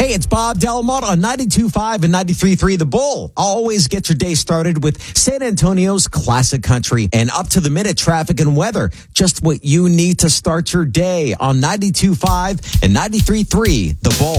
Hey, it's Bob Delmont on 92.5 and 93.3 The Bull. Always get your day started with San Antonio's classic country and up-to-the-minute traffic and weather. Just what you need to start your day on 92.5 and 93.3 The Bull.